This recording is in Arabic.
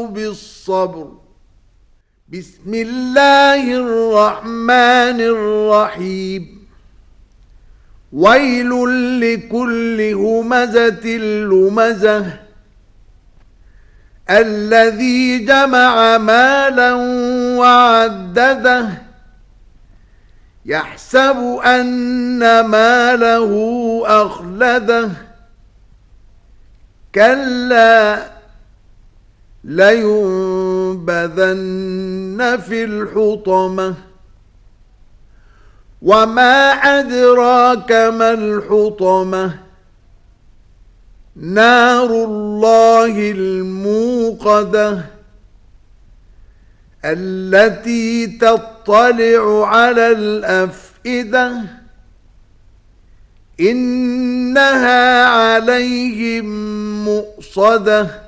بالصبر. بسم الله الرحمن الرحيم. ويل لكل همزة لمزة الذي جمع مالا وعدده يحسب أن ماله أخلده كلا لينبذن في الحطمة وما أدراك ما الحطمة نار الله الموقدة التي تطلع على الأفئدة إنها عليهم مؤصدة